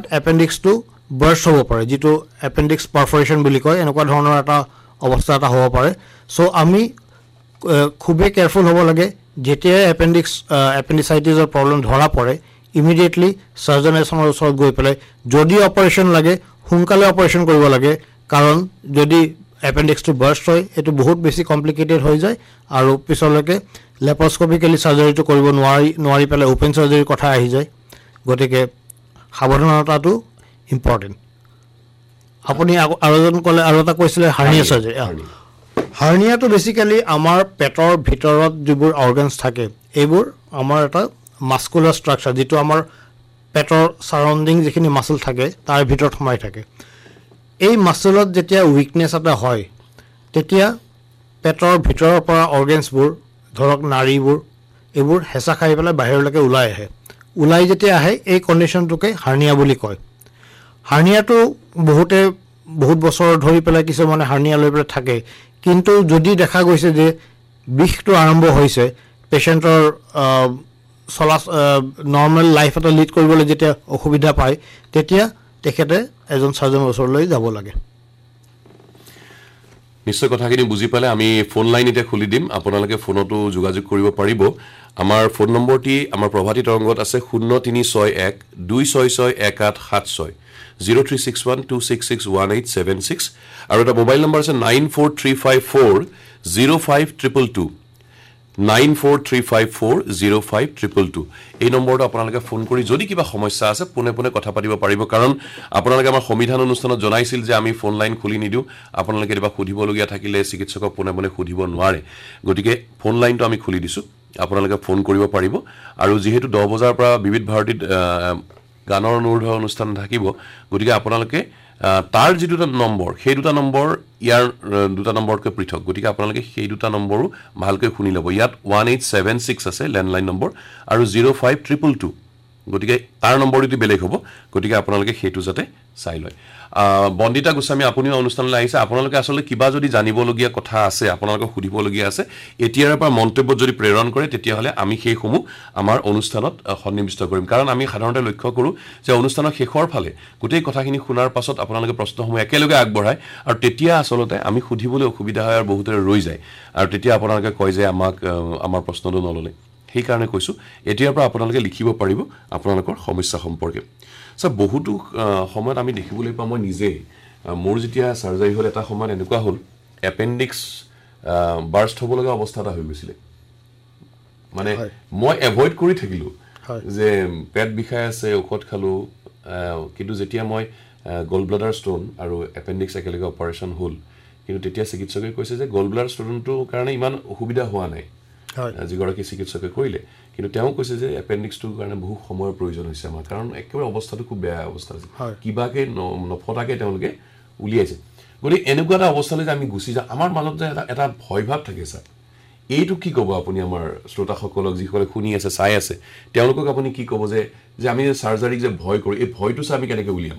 এপেণ্ডিক্সটো burst হ'ব পাৰে, যিটো এপেণ্ডিক্স পাৰফৰেশ্যন বুলি কয়, এনেকুৱা ধৰণৰ এটা অৱস্থা এটা হ'ব পাৰে। চ' আমি খুবেই কেয়াৰফুল হ'ব লাগে। যেতিয়াই এপেণ্ডিচাইটিছৰ প্ৰব্লেম ধৰা পৰে, ইমিডিয়েটলি চাৰ্জন এজনৰ ওচৰত গৈ পেলাই যদি অপাৰেশ্যন লাগে সোনকালে অপাৰেশ্যন কৰিব লাগে, কাৰণ যদি এপেণ্ডিক্সটো বাৰ্ষ্ট হয় এইটো বহুত বেছি কমপ্লিকেটেড হৈ যায় আৰু পিছলৈকে লেপাৰস্কপিকেলি চাৰ্জাৰীটো কৰিব নোৱাৰি পেলাই অ'পেন চাৰ্জাৰীৰ কথা আহি যায়। গতিকে সাৱধানতাটো ইম্পৰ্টেণ্ট। আপুনি আৰু এজন ক'লে, আৰু এটা কৈছিলে হাৰ্নিয়া চাৰ্জাৰী। হাৰ্নিয়াটো বেচিকেলি আমাৰ পেটৰ ভিতৰত যিবোৰ অৰ্গেনছ থাকে এইবোৰ আমাৰ এটা মাস্কুলাৰ ষ্ট্ৰাকচাৰ, যিটো আমাৰ পেটৰ ছাৰাউণ্ডিং যিখিনি মাচল থাকে তাৰ ভিতৰত সোমাই থাকে। এই মাচলত যেতিয়া উইকনেছ এটা হয় তেতিয়া পেটৰ ভিতৰৰ পৰা অৰ্গেনছবোৰ, ধৰক নাড়ীবোৰ, এইবোৰ হেঁচা খাই পেলাই বাহিৰলৈকে ওলাই আহে। ওলাই যেতিয়া আহে এই কণ্ডিশ্যনটোকে হাৰ্নিয়া বুলি কয়। হাৰ্নিয়াটো বহুত বছৰ ধৰি পেলাই কিছুমানে হাৰ্নিয়া লৈ পেলাই থাকে, কিন্তু যদি দেখা গৈছে যে বিষটো আৰম্ভ হৈছে, পেচেণ্টৰ নৰ্মেল লাইফ এটা লিড কৰিবলৈ যেতিয়া অসুবিধা পায় তেতিয়া তেখেতে এজন চাৰ্জনৰ ওচৰলৈ যাব লাগে। নিশ্চয় কথাখিনি বুজি পালে। আমি ফোন লাইন এতিয়া খুলি দিম, আপোনালোকে ফোনতো যোগাযোগ কৰিব পাৰিব। আমাৰ ফোন নম্বৰটি আমাৰ প্ৰভাতী তৰংগত আছে 0361-266-1876 0361-266-1876 আৰু এটা মোবাইল নম্বৰ আছে 9435405222 9435405222। এই নম্বৰটো আপোনালোকে ফোন কৰি যদি কিবা সমস্যা আছে পোনে পোনে কথা পাতিব পাৰিব, কাৰণ আপোনালোকে আমাৰ সংবিধান অনুষ্ঠানত জনাইছিল যে আমি ফোন লাইন খুলি নিদিওঁ। আপোনালোকে কিবা সুধিবলগীয়া থাকিলে চিকিৎসকক পোনে পোনে সুধিব নোৱাৰে, গতিকে ফোন লাইনটো আমি খুলি দিছোঁ, আপোনালোকে ফোন কৰিব পাৰিব। আৰু যিহেতু 10 বজাৰ পৰা বিবিধ ভাৰতীত গানৰ অনুৰোধৰ অনুষ্ঠান থাকিব, গতিকে আপোনালোকে তাৰ যি দুটা নম্বৰ সেই দুটা নম্বৰ ইয়াৰ দুটা নম্বৰতকৈ পৃথক, গতিকে আপোনালোকে সেই দুটা নম্বৰো ভালকৈ শুনি ল'ব। ইয়াত 1876 আছে লেণ্ডলাইন নম্বৰ আৰু 0522, গতিকে তাৰ নম্বৰটো বেলেগ হ'ব, গতিকে আপোনালোকে সেইটো যাতে চাই লয়। বন্দিতা গোস্বামী, আপুনিও অনুষ্ঠানলৈ আহিছে। আপোনালোকে আচলতে কিবা যদি জানিবলগীয়া কথা আছে, আপোনালোকক সুধিবলগীয়া আছে, এতিয়াৰ পৰা মন্তব্যত যদি প্ৰেৰণ কৰে তেতিয়াহ'লে আমি সেইসমূহ আমাৰ অনুষ্ঠানত সন্নিৱিষ্ট কৰিম। কাৰণ আমি সাধাৰণতে লক্ষ্য কৰোঁ যে অনুষ্ঠানৰ শেষৰ ফালে গোটেই কথাখিনি শুনাৰ পাছত আপোনালোকে প্ৰশ্নসমূহ একেলগে আগবঢ়ায় আৰু তেতিয়া আচলতে আমি সুধিবলৈ অসুবিধা হয় আৰু বহুতৰে ৰৈ যায়, আৰু তেতিয়া আপোনালোকে কয় যে আমাৰ প্ৰশ্নটো নল'লে। সেইকাৰণে কৈছোঁ এতিয়াৰ পৰা আপোনালোকে লিখিব পাৰিব আপোনালোকৰ সমস্যা সম্পৰ্কে। বহুতো সময়ত আমি দেখিবলৈ পাওঁ, মই নিজে মোৰ যেতিয়া চাৰ্জাৰী হ'ল এটা সময়ত এনেকুৱা হ'ল এপেণ্ডিক্স বাৰ্ষ্ট হ'ব লগা অৱস্থা এটা হৈ গৈছিলে। মানে মই এভইড কৰি থাকিলোঁ যে পেট বিষাই আছে, ঔষধ খালোঁ, কিন্তু যেতিয়া মই গল ব্লাডাৰ ষ্ট'ন আৰু এপেণ্ডিক্স একেলগে অপাৰেশ্যন হ'ল, কিন্তু তেতিয়া চিকিৎসকে কৈছে যে গল ব্লাডাৰ ষ্ট'নটোৰ কাৰণে ইমান অসুবিধা হোৱা নাই, যিগৰাকী চিকিৎসকে কৰিলে, কিন্তু তেওঁ কৈছে যে এপেণ্ডিক্সটোৰ কাৰণে বহু সময়ৰ প্ৰয়োজন হৈছে আমাৰ, কাৰণ একেবাৰে অৱস্থাটো খুব বেয়া অৱস্থা আছে, কিবাকে নফটাকে তেওঁলোকে উলিয়াইছে। গতিকে এনেকুৱা এটা অৱস্থালৈ যে আমি গুচি যাওঁ, আমাৰ মাজত যে এটা ভয় ভাৱ থাকে। ছাৰ, এইটো কি ক'ব আপুনি আমাৰ শ্ৰোতাসকলক, যিসকলে শুনি আছে চাই আছে, তেওঁলোকক আপুনি কি ক'ব যে আমি চাৰ্জাৰীক যে ভয় কৰোঁ, এই ভয়টো চাই আমি কেনেকৈ উলিয়াম?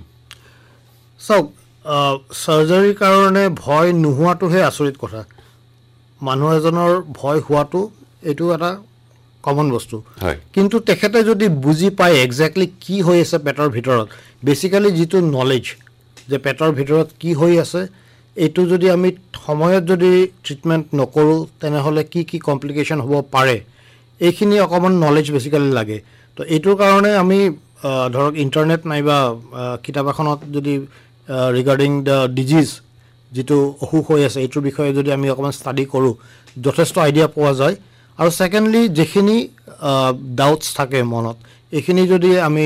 চাওক, চাৰ্জাৰীৰ কাৰণে ভয় নোহোৱাটোহে আচৰিত কথা। মানুহ এজনৰ ভয় হোৱাটো এইটো এটা কমন বস্তু, কিন্তু তেখেতে যদি বুজি পায় একজেক্টলি কি হৈ আছে পেটৰ ভিতৰত, বেচিকেলি যিটো নলেজ যে পেটৰ ভিতৰত কি হৈ আছে, এইটো যদি আমি সময়ত যদি ট্ৰিটমেণ্ট নকৰোঁ তেনেহ'লে কি কি কমপ্লিকেশ্যন হ'ব পাৰে, এইখিনি অকণমান নলেজ বেচিকেলি লাগে। তো এইটোৰ কাৰণে আমি ধৰক ইণ্টাৰনেট নাইবা কিতাপ এখনত যদি ৰিগাৰ্ডিং দ্য ডিজিজ, যিটো অসুখ হৈ আছে এইটোৰ বিষয়ে যদি আমি অকণমান ষ্টাডি কৰোঁ, যথেষ্ট আইডিয়া পোৱা যায়। আৰু ছেকেণ্ডলি যিখিনি ডাউটছ থাকে মনত, এইখিনি যদি আমি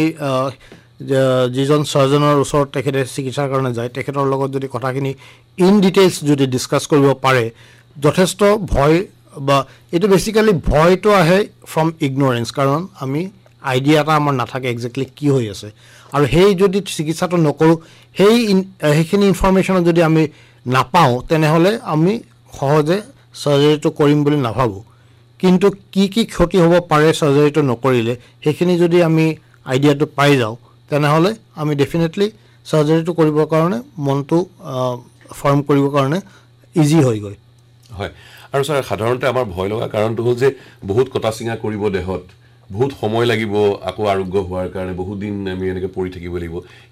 যিজন চাৰ্জনৰ ওচৰত তেখেতে চিকিৎসাৰ কাৰণে যায় তেখেতৰ লগত যদি কথাখিনি ইন ডিটেইলছ যদি ডিছকাছ কৰিব পাৰে, যথেষ্ট ভয়, বা এইটো বেচিকেলি ভয়টো আহে ফ্ৰম ইগন'ৰেঞ্চ, কাৰণ আমি আইডিয়া এটা আমাৰ নাথাকে একজেক্টলি কি হৈ আছে, আৰু সেই যদি চিকিৎসাটো নকৰোঁ, সেইখিনি ইনফৰমেশ্যনত যদি আমি নাপাওঁ তেনেহ'লে আমি সহজে চাৰ্জাৰীটো কৰিম বুলি নাভাবোঁ। কিন্তু কি কি ক্ষতি হ'ব পাৰে চাৰ্জাৰীটো নকৰিলে, সেইখিনি যদি আমি আইডিয়াটো পাই যাওঁ তেনেহ'লে আমি ডেফিনেটলি চাৰ্জাৰীটো কৰিবৰ কাৰণে মনটো ফৰ্ম কৰিবৰ কাৰণে ইজি হৈ গৈ। হয়, আৰু ছাৰ সাধাৰণতে আমাৰ ভয় লগা কাৰণটো হ'ল যে বহুত কটা চিঙা কৰিব দেহত, বহুত সময় লাগিব আকৌ আৰোগ্য হোৱাৰ কাৰণে, বহুত দিন আমি এনেকৈ পৰি থাকিব লাগিব,